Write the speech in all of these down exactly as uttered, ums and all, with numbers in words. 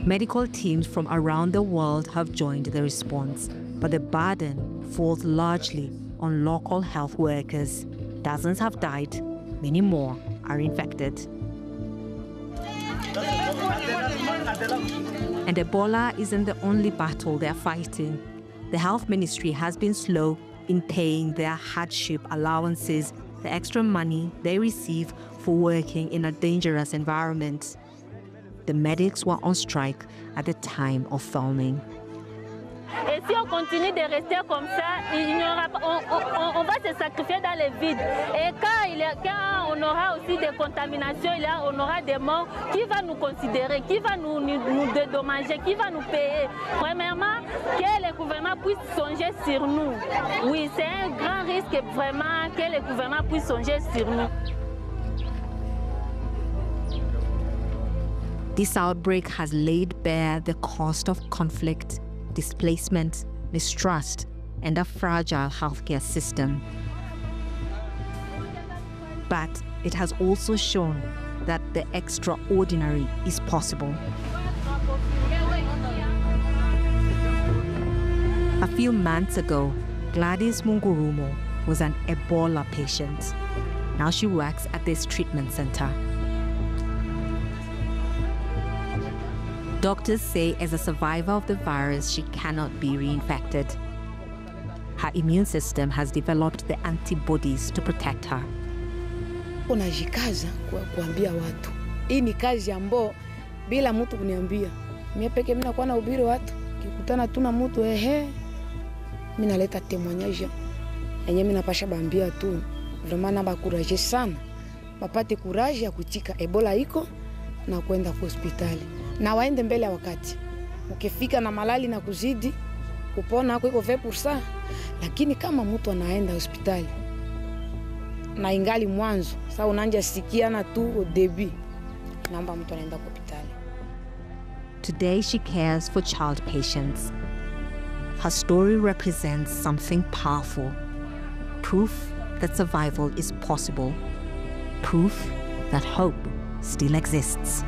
Medical teams from around the world have joined the response, but the burden falls largely on local health workers. Dozens have died, many more are infected. And Ebola isn't the only battle they're fighting. The health ministry has been slow in paying their hardship allowances, the extra money they receive for working in a dangerous environment. The medics were on strike at the time of filming. Et si on continue de rester comme ça, il n'y aura pas, on, on, on va se sacrifier dans le vide. Et quand, il y a, quand on aura aussi des contaminations, il y a, on aura des morts, qui va nous considérer, qui va nous, nous, nous dédommager, qui va nous payer? Premièrement, que le gouvernement puisse songer sur nous. Oui, c'est un grand risque vraiment que le gouvernement puisse songer sur nous. This outbreak has laid bare the cost of conflict, displacement, mistrust, and a fragile healthcare system. But it has also shown that the extraordinary is possible. A few months ago, Gladys Mungurumo was an Ebola patient. Now she works at this treatment center. Doctors say as a survivor of the virus, she cannot be reinfected. Her immune system has developed the antibodies to protect her. Unajikaza kuambia watu. Hii ni kazi ambayo bila mtu kuniambia. Mimi pekee mimi nakuwa nahubiri watu. Kikutana tu na mtu ehe. Mimi naleta témoignage. Yenyewe mimi napasha bambia tu. Vraiment na bakuraje sana. Bapate courage ya kutika Ebola iko na kwenda kwa hospitali. Na waende mbele ya wakati. Ukifika na malali na kuzidi, kupona hako iko vingt pour cent. Lakini kama mtu anaenda hospitali na ingali mwanzo, sasa unaanza sikiana tu au début, naomba mtu anaenda hospitali. Today she cares for child patients. Her story represents something powerful. Proof that survival is possible. Proof that hope still exists.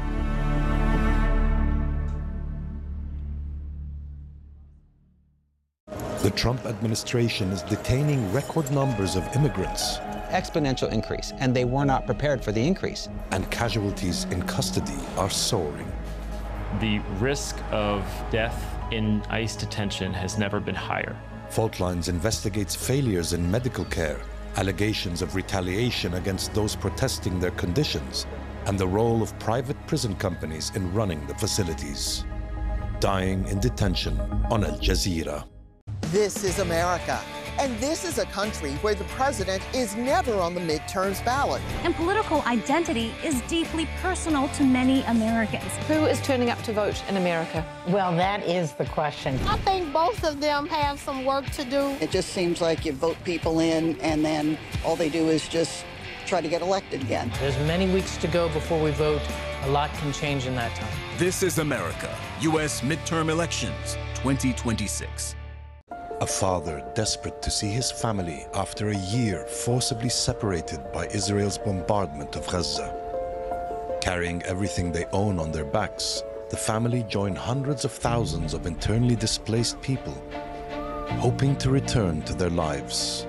The Trump administration is detaining record numbers of immigrants. Exponential increase, and they were not prepared for the increase. And casualties in custody are soaring. The risk of death in ICE detention has never been higher. Fault Lines investigates failures in medical care, allegations of retaliation against those protesting their conditions, and the role of private prison companies in running the facilities. Dying in detention on Al Jazeera. This is America, and this is a country where the president is never on the midterms ballot. And political identity is deeply personal to many Americans. Who is turning up to vote in America? Well, that is the question. I think both of them have some work to do. It just seems like you vote people in, and then all they do is just try to get elected again. There's many weeks to go before we vote. A lot can change in that time. This is America, U S midterm elections, twenty twenty-six. A father desperate to see his family after a year forcibly separated by Israel's bombardment of Gaza. Carrying everything they own on their backs, the family join hundreds of thousands of internally displaced people, hoping to return to their lives.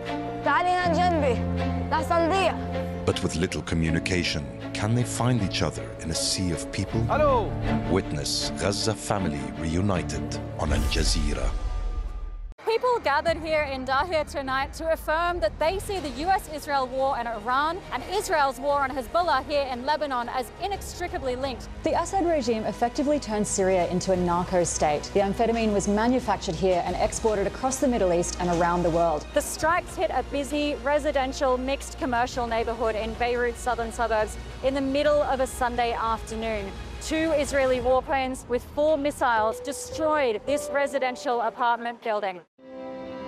But with little communication, can they find each other in a sea of people? Hello. Witness Gaza family reunited on Al Jazeera. People gathered here in Dahir tonight to affirm that they see the U S Israel war in Iran and Israel's war on Hezbollah here in Lebanon as inextricably linked. The Assad regime effectively turned Syria into a narco state. The amphetamine was manufactured here and exported across the Middle East and around the world. The strikes hit a busy residential mixed commercial neighborhood in Beirut's southern suburbs in the middle of a Sunday afternoon. Two Israeli warplanes with four missiles destroyed this residential apartment building.